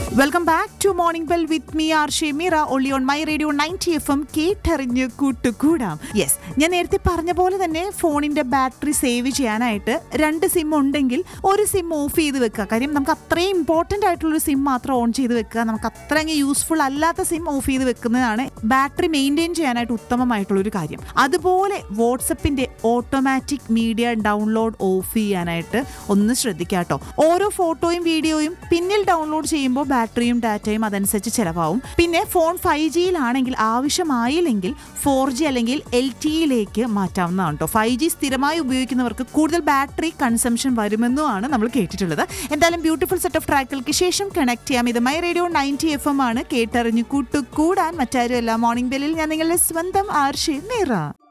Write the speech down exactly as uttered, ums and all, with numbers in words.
Welcome back to morning bell with me R Shemeera ഒളി on my radio ninety F M കേട്ടറിഞ്ഞ് കൂട്ടുകൂടാം. Yes, ഞാൻ നേരത്തെ പറഞ്ഞ പോലെ തന്നെ ഫോണിന്റെ ബാറ്ററി സേവ് ചെയ്യാനായിട്ട് രണ്ട് സിം ഉണ്ടെങ്കിൽ ഒരു സിം ഓഫ് ചെയ്ത് വെക്കുക. കാര്യം നമുക്ക് അത്രയും ഇമ്പോർട്ടൻ്റ് ആയിട്ടുള്ളൊരു സിം മാത്രം ഓൺ ചെയ്ത് വെക്കുക. നമുക്ക് അത്രയും യൂസ്ഫുൾ അല്ലാത്ത സിം ഓഫ് ചെയ്ത് വെക്കുന്നതാണ് ബാറ്ററി മെയിൻറ്റെയിൻ ചെയ്യാനായിട്ട് ഉത്തമമായിട്ടുള്ളൊരു കാര്യം. അതുപോലെ വാട്സപ്പിന്റെ ഓട്ടോമാറ്റിക് മീഡിയ ഡൗൺലോഡ് ഓഫ് ചെയ്യാനായിട്ട് ഒന്ന് ശ്രദ്ധിക്കുക കേട്ടോ. ഓരോ ഫോട്ടോയും വീഡിയോയും പിന്നിൽ ഡൗൺലോഡ് ചെയ്യുമ്പോൾ ബാറ്ററിയും ഡാറ്റയും അതനുസരിച്ച് ചിലവാകും. പിന്നെ ഫോൺ ഫൈവ് ജിയിലാണെങ്കിൽ ആവശ്യമായില്ലെങ്കിൽ ഫോർ ജി അല്ലെങ്കിൽ എൽ ടിയിലേക്ക് മാറ്റാവുന്നതാണ് കേട്ടോ. ഫൈവ് ജി സ്ഥിരമായി ഉപയോഗിക്കുന്നവർക്ക് കൂടുതൽ ബാറ്ററി കൺസംഷൻ വരുമെന്നുമാണ് നമ്മൾ കേട്ടിട്ടുള്ളത്. എന്തായാലും ബ്യൂട്ടിഫുൾ സെറ്റ് ഓഫ് ട്രാക്കുകൾക്ക് ശേഷം കണക്ട് ചെയ്യാം. ഇത് my radio ninety F M ആണ്. കേട്ടറിഞ്ഞു കൂട്ടുകൂടാൻ മറ്റാരും എല്ലാ മോർണിംഗ് ബെല്ലിൽ ഞാൻ നിങ്ങളുടെ സ്വന്തം ആർ ഷെമീറ.